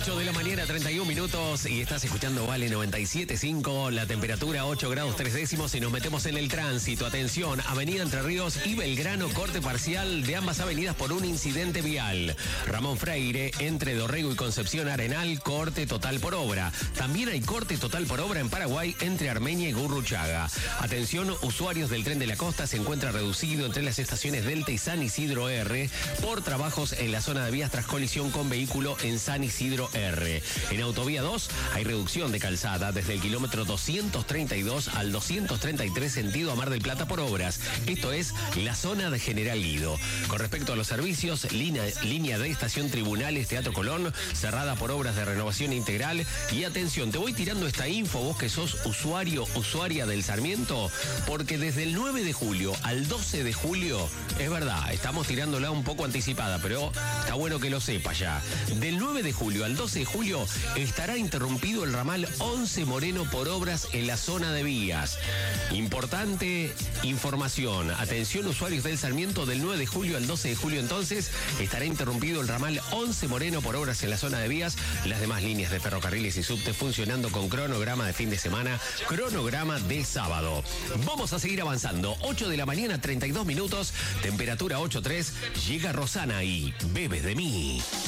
8 de la mañana, 31 minutos, y estás escuchando Vale 97.5, la temperatura 8 grados 3 décimos, y nos metemos en el tránsito. Atención, Avenida Entre Ríos y Belgrano, corte parcial de ambas avenidas por un incidente vial. Ramón Freire, entre Dorrego y Concepción Arenal, corte total por obra. También hay corte total por obra en Paraguay, entre Armenia y Gurruchaga. Atención, usuarios del Tren de la Costa, se encuentra reducido entre las estaciones Delta y San Isidro R por trabajos en la zona de vías tras colisión con vehículo en San Isidro R. En Autovía 2 hay reducción de calzada desde el kilómetro 232 al 233 sentido a Mar del Plata por obras. Esto es la zona de General Guido. Con respecto a los servicios, línea de estación Tribunales, Teatro Colón, cerrada por obras de renovación integral. Y atención, te voy tirando esta info, vos que sos usuaria del Sarmiento, porque desde el 9 de julio al 12 de julio, es verdad, estamos tirándola un poco anticipada, pero está bueno que lo sepa ya. Del 9 de julio al 12 de julio estará interrumpido el ramal 11 Moreno por obras en la zona de vías. Importante información. Atención, usuarios del Sarmiento, del 9 de julio al 12 de julio entonces estará interrumpido el ramal 11 Moreno por obras en la zona de vías. Las demás líneas de ferrocarriles y subte funcionando con cronograma de fin de semana, cronograma de sábado. Vamos a seguir avanzando. 8 de la mañana, 32 minutos, temperatura 8.3. Llega Rosana y Bebes de mí.